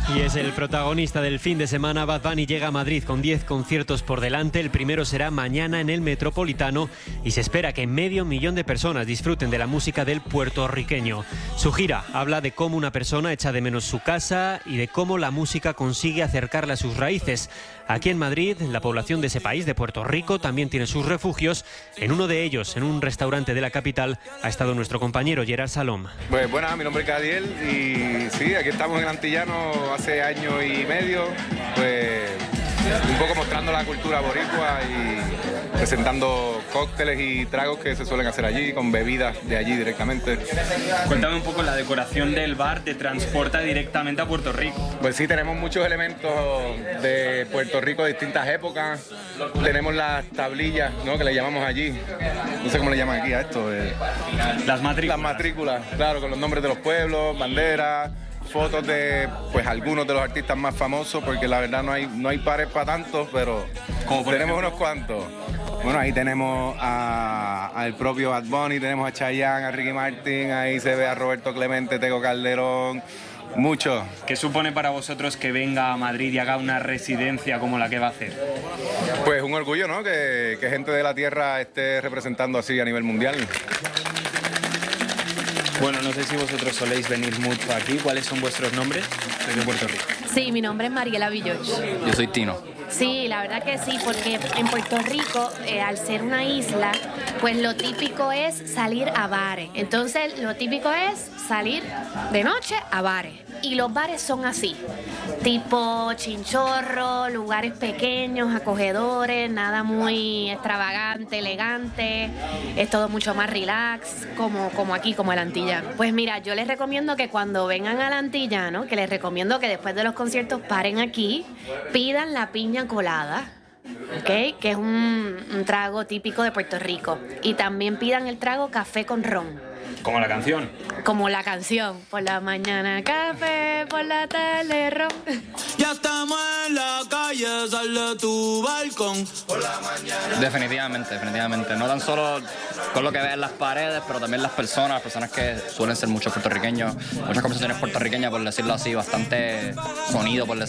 Y es el protagonista del fin de semana. Bad Bunny llega a Madrid con 10 conciertos por delante. El primero será mañana en el Metropolitano y se espera que medio millón de personas disfruten de la música del puertorriqueño. Su gira habla de cómo una persona echa de menos su casa y de cómo la música consigue acercarla a sus raíces. Aquí en Madrid, la población de ese país, de Puerto Rico, también tiene sus refugios. En uno de ellos, en un restaurante de la capital, ha estado nuestro compañero Gerard Salom. Pues buenas, mi nombre es Gadiel y sí, aquí estamos en el Antillano hace año y medio, pues un poco mostrando la cultura boricua y presentando cócteles y tragos que se suelen hacer allí, con bebidas de allí directamente. Cuéntame un poco, la decoración del bar te transporta directamente a Puerto Rico. Pues sí, tenemos muchos elementos de Puerto Rico de distintas épocas. Tenemos las tablillas, ¿no?, que le llamamos allí. No sé cómo le llaman aquí a esto. Las matrículas. Las matrículas, claro, con los nombres de los pueblos, banderas, fotos de pues algunos de los artistas más famosos, porque la verdad no hay pares para tantos, pero tenemos unos cuantos. Bueno, ahí tenemos al propio Bad Bunny, tenemos a Chayanne, a Ricky Martin, ahí se ve a Roberto Clemente, Tego Calderón, mucho. ¿Qué supone para vosotros que venga a Madrid y haga una residencia como la que va a hacer? Pues un orgullo, ¿no?, que gente de la tierra esté representando así a nivel mundial. Bueno, no sé si vosotros soléis venir mucho aquí. ¿Cuáles son vuestros nombres? Soy de Puerto Rico. Sí, mi nombre es Mariela Villoch. Yo soy Tino. Sí, la verdad que sí, porque en Puerto Rico, al ser una isla, pues lo típico es salir a bares. Entonces, lo típico es salir de noche a bares. Y los bares son así, tipo chinchorro, lugares pequeños, acogedores, nada muy extravagante, elegante. Es todo mucho más relax, como aquí, como el Antillano. Pues mira, yo les recomiendo que cuando vengan al Antillano, que les recomiendo que después de los conciertos paren aquí, pidan la piña colada, ¿ok?, que es un trago típico de Puerto Rico. Y también pidan el trago café con ron. Como la canción. Como la canción. Por la mañana café, por la tarde ron. Ya estamos en la calle, sal de tu balcón. Por la mañana. Definitivamente. No tan solo con lo que ves en las paredes, pero también las personas que suelen ser muchos puertorriqueños, muchas conversaciones puertorriqueñas, por decirlo así, bastante sonido, por decirlo